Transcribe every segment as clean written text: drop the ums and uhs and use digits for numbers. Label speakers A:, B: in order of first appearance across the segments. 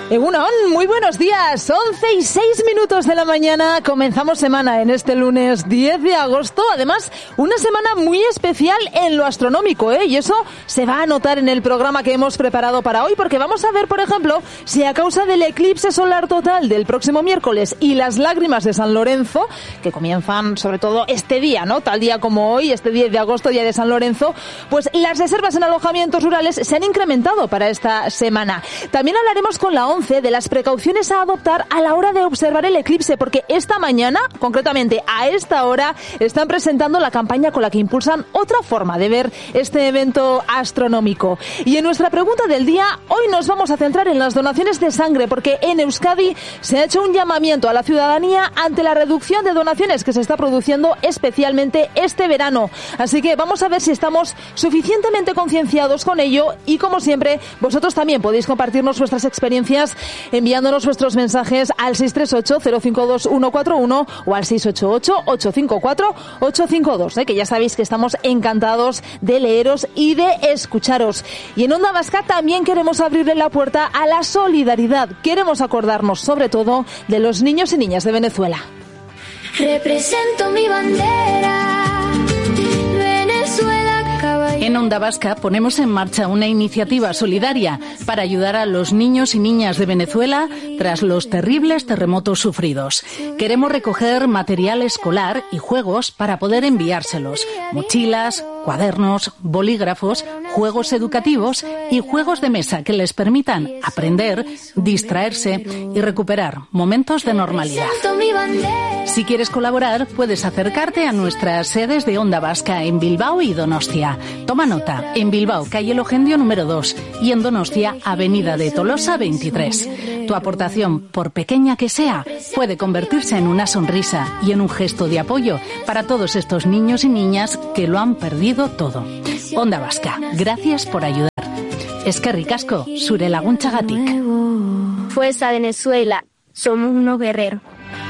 A: Egunon, muy buenos días, 11:06 de la mañana, comenzamos semana en este lunes 10 de agosto, además una semana muy especial en lo astronómico, y eso se va a notar en el programa que hemos preparado para hoy, porque vamos a ver, por ejemplo, si a causa del eclipse solar total del próximo miércoles y las lágrimas de San Lorenzo, que comienzan sobre todo este día, ¿no? Tal día como hoy, este 10 de agosto, día de San Lorenzo, pues las reservas en alojamientos rurales se han incrementado para esta semana. También hablaremos con la ONCE de las precauciones a adoptar a la hora de observar el eclipse, porque esta mañana, concretamente a esta hora, están presentando la campaña con la que impulsan otra forma de ver este evento astronómico. Y en nuestra pregunta del día, hoy nos vamos a centrar en las donaciones de sangre, porque en Euskadi se ha hecho un llamamiento a la ciudadanía ante la reducción de donaciones que se está produciendo especialmente este verano. Así que vamos a ver si estamos suficientemente concienciados con ello y, como siempre, vosotros también podéis compartirnos vuestras experiencias enviándonos vuestros mensajes al 638-052-141 o al 688-854-852, que ya sabéis que estamos encantados de leeros y de escucharos. Y en Onda Vasca también queremos abrirle la puerta a la solidaridad. Queremos acordarnos sobre todo de los niños y niñas de Venezuela.
B: Represento mi bandera, Venezuela, caballero.
C: En Onda Vasca ponemos en marcha una iniciativa solidaria para ayudar a los niños y niñas de Venezuela tras los terribles terremotos sufridos. Queremos recoger material escolar y juegos para poder enviárselos: mochilas, cuadernos, bolígrafos, juegos educativos y juegos de mesa que les permitan aprender, distraerse y recuperar momentos de normalidad. Si quieres colaborar, puedes acercarte a nuestras sedes de Onda Vasca en Bilbao y Donostia. Toma nota: en Bilbao, calle Logendio número 2, y en Donostia, avenida de Tolosa 23. Tu aportación, por pequeña que sea, puede convertirse en una sonrisa y en un gesto de apoyo para todos estos niños y niñas que lo han perdido todo. Onda Vasca, gracias por ayudar. Eskerrik asko, zure laguntzagatik.
B: Fuerza Venezuela, somos unos guerreros.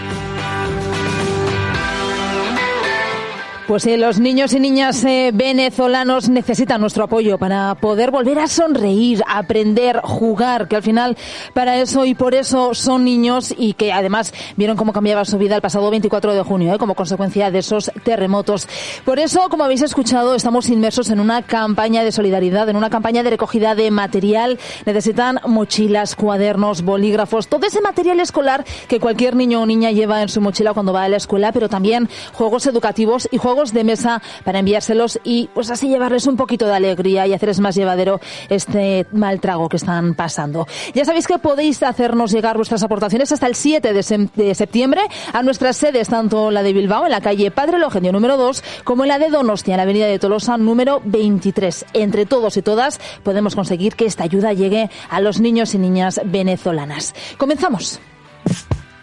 A: Pues los niños y niñas venezolanos necesitan nuestro apoyo para poder volver a sonreír, aprender, jugar, que al final para eso y por eso son niños, y que además vieron cómo cambiaba su vida el pasado 24 de junio, como consecuencia de esos terremotos. Por eso, como habéis escuchado, estamos inmersos en una campaña de solidaridad, en una campaña de recogida de material. Necesitan mochilas, cuadernos, bolígrafos, todo ese material escolar que cualquier niño o niña lleva en su mochila cuando va a la escuela, pero también juegos educativos y juegos de mesa para enviárselos y pues así llevarles un poquito de alegría y hacerles más llevadero este mal trago que están pasando. Ya sabéis que podéis hacernos llegar vuestras aportaciones hasta el 7 de septiembre a nuestras sedes, tanto la de Bilbao, en la calle Padre Logendio número 2, como en la de Donostia, en la avenida de Tolosa número 23. Entre todos y todas podemos conseguir que esta ayuda llegue a los niños y niñas venezolanas. Comenzamos.